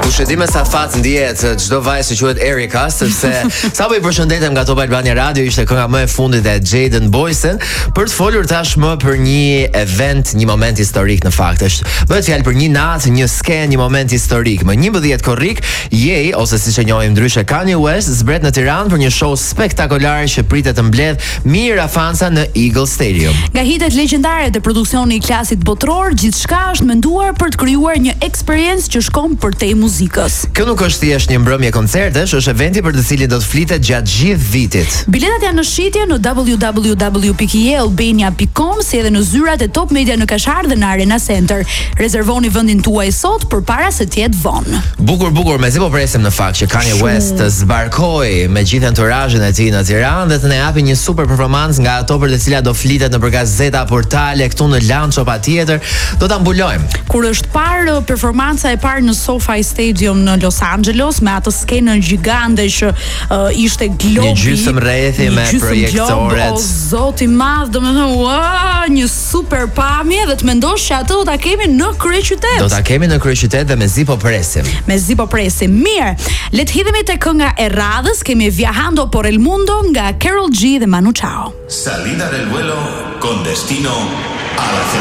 Kush e di me sa fat ndihet çdo vajzë që quhet Erika, sepse sapo I përshëndetem nga Top Albania Radio, ishte kënga më e fundit e Jaden Boysen për të folur tashmë për një event, një moment historik në fakt. Bëhet fjalë për një natë, një skenë, një moment historik. Më 11 korrik, Ye, ose siç e njohim ndryshe Kanye West, zbret në Tiranë për një show spektakolar që pritet të mbledh mijëra fansa në Eagle Stadium. Nga hitet legjendare të produksioni I klasit botror, gjithçka është menduar për të krijuar një eksperiencë që shkon përtej muzikës. Kjo nuk është thjesht një mbrëmje koncertesh, është eventi për të cilin do të flitet gjatë gjithë vitit. Biletat janë në shitje në www.yealbania.com, si edhe në zyrat e Top Media në Kashar dhe në Arena Center. Rezervoni vendin tuaj sot përpara se të jetë vonë. Bukur, mezi po presim në fakt që Kanye West të zbarkoj me gjithë enturazhin e tij në Tiranë dhe të na japi një super performancë nga ato për të cilat do flitet nëpër gazeta, portale, këtu në Lanço patjetër, do ta mbulojmë. Kur është parë performanca e parë në SoFi Stadium në Los Angeles me atë skenën gjigande që ishte globi, një gjysmë rrethi me projektoret. O Zoti I madh, domethënë, një super pamje dhe të mendosh që atë do ta kemi në kryeqytet. Do ta kemi në kryeqytet dhe mezi po presim. Mirë. Le të hidhemi te kënga e radhës, kemi Viajando por el mundo nga Karol G dhe Manu Chao. Salida del vuelo con destino a la